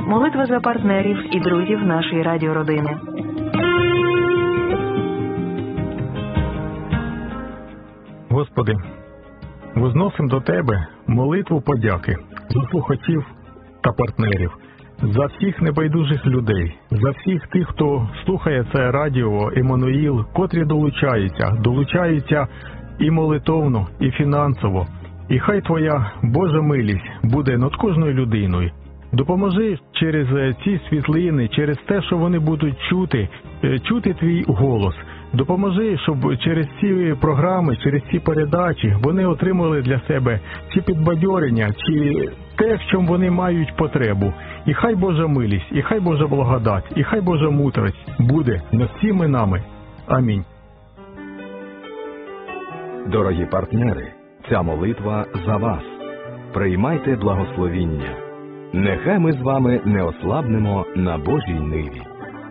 Молитва за партнерів і друзів нашої радіородини. Господи, возносимо до Тебе молитву подяки за слухачів та партнерів, за всіх небайдужих людей, за всіх тих, хто слухає це радіо Еммануїл, котрі долучаються і молитовно, і фінансово. І хай Твоя Божа милість буде над кожною людиною. Допоможи через ці світлини, через те, що вони будуть чути Твій голос. Допоможи, щоб через ці програми, через ці передачі вони отримали для себе чи підбадьорення, чи те, в чому вони мають потребу. І хай Божа милість, і хай Божа благодать, і хай Божа мудрость буде над всіми нами. Амінь. Дорогі партнери, ця молитва за вас. Приймайте благословіння. Нехай ми з вами не ослабнемо на Божій ниві.